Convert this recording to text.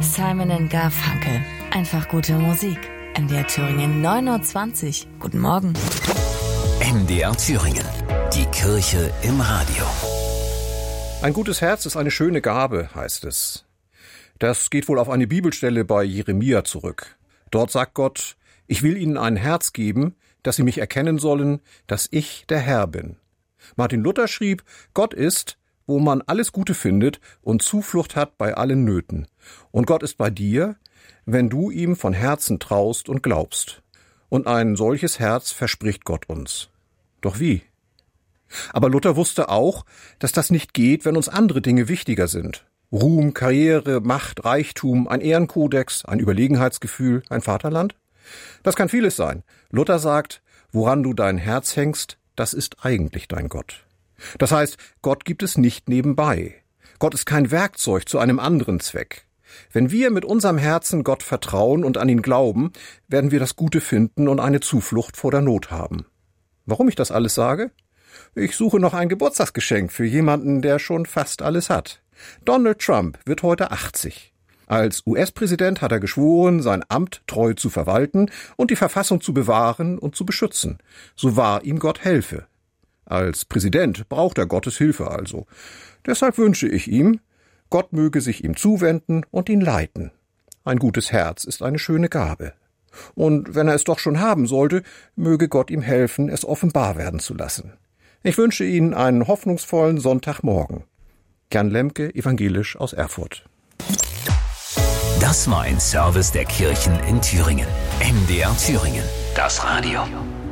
Simon & Garfunkel. Einfach gute Musik. MDR Thüringen 9:20 Uhr. Guten Morgen. MDR Thüringen. Die Kirche im Radio. Ein gutes Herz ist eine schöne Gabe, heißt es. Das geht wohl auf eine Bibelstelle bei Jeremia zurück. Dort sagt Gott: Ich will ihnen ein Herz geben, dass sie mich erkennen sollen, dass ich der Herr bin. Martin Luther schrieb: Gott ist, wo man alles Gute findet und Zuflucht hat bei allen Nöten. Und Gott ist bei dir, wenn du ihm von Herzen traust und glaubst. Und ein solches Herz verspricht Gott uns. Doch wie? Aber Luther wusste auch, dass das nicht geht, wenn uns andere Dinge wichtiger sind. Ruhm, Karriere, Macht, Reichtum, ein Ehrenkodex, ein Überlegenheitsgefühl, ein Vaterland? Das kann vieles sein. Luther sagt, woran du dein Herz hängst, das ist eigentlich dein Gott. Das heißt, Gott gibt es nicht nebenbei. Gott ist kein Werkzeug zu einem anderen Zweck. Wenn wir mit unserem Herzen Gott vertrauen und an ihn glauben, werden wir das Gute finden und eine Zuflucht vor der Not haben. Warum ich das alles sage? Ich suche noch ein Geburtstagsgeschenk für jemanden, der schon fast alles hat. Donald Trump wird heute 80. Als US-Präsident hat er geschworen, sein Amt treu zu verwalten und die Verfassung zu bewahren und zu beschützen. So wahr ihm Gott helfe. Als Präsident braucht er Gottes Hilfe also. Deshalb wünsche ich ihm, Gott möge sich ihm zuwenden und ihn leiten. Ein gutes Herz ist eine schöne Gabe. Und wenn er es doch schon haben sollte, möge Gott ihm helfen, es offenbar werden zu lassen. Ich wünsche Ihnen einen hoffnungsvollen Sonntagmorgen. Jan Lemke, evangelisch aus Erfurt. Das war ein Service der Kirchen in Thüringen. MDR Thüringen. Das Radio.